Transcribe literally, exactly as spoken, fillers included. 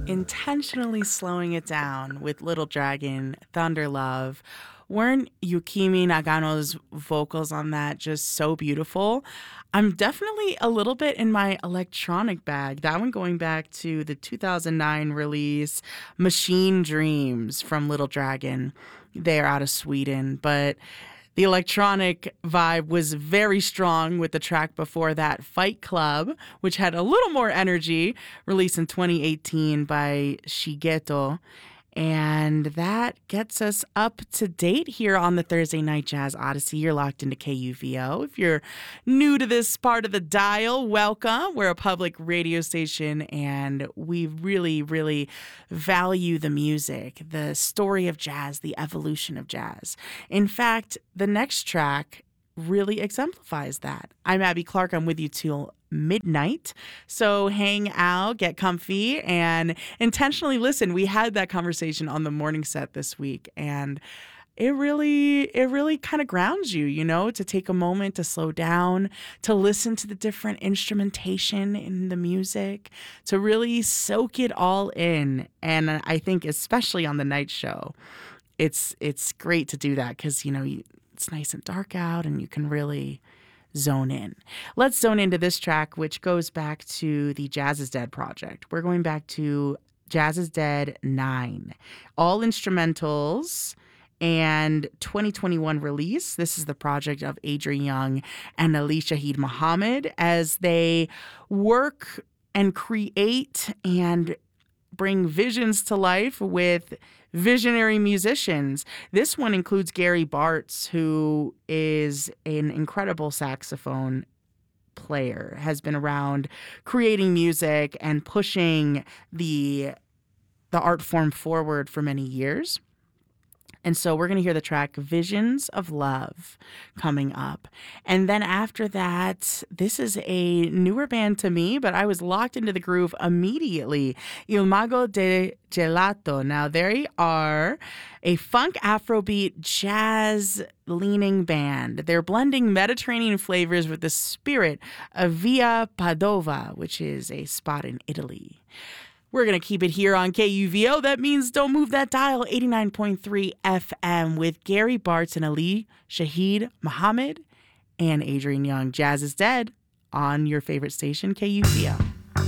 intentionally slowing it down with Little Dragon, Thunder Love. Weren't Yukimi Nagano's vocals on that just so beautiful? I'm definitely a little bit in my electronic bag. That one going back to the two thousand nine release, Machine Dreams from Little Dragon. They're out of Sweden, but the electronic vibe was very strong with the track before that, Fight Club, which had a little more energy, released in twenty eighteen by Shigeto. And that gets us up to date here on the Thursday Night Jazz Odyssey. You're locked into K U V O. If you're new to this part of the dial, welcome. We're a public radio station, and we really, really value the music, the story of jazz, the evolution of jazz. In fact, the next track really exemplifies that. I'm Abby Clark. I'm with you till midnight. So hang out, get comfy, and intentionally listen. We had that conversation on the morning set this week, and it really, it really kind of grounds you, you know, to take a moment to slow down, to listen to the different instrumentation in the music, to really soak it all in. And I think especially on the night show, it's it's great to do that because, you know, you, it's nice and dark out and you can really zone in. Let's zone into this track, which goes back to the Jazz is Dead project. We're going back to Jazz is Dead nine. All instrumentals and twenty twenty-one release. This is the project of Adrian Younge and Ali Shaheed Muhammad as they work and create and bring visions to life with visionary musicians. This one includes Gary Bartz, who is an incredible saxophone player, has been around creating music and pushing the the art form forward for many years. And so we're going to hear the track Visions of Love coming up. And then after that, this is a newer band to me, but I was locked into the groove immediately. Il Mago de Gelato. Now, they are a funk Afrobeat jazz leaning band. They're blending Mediterranean flavors with the spirit of Via Padova, which is a spot in Italy. We're going to keep it here on K U V O. That means don't move that dial, eighty-nine point three F M with Gary Bartz and Ali Shaheed Muhammad and Adrian Younge. Jazz is Dead on your favorite station, K U V O.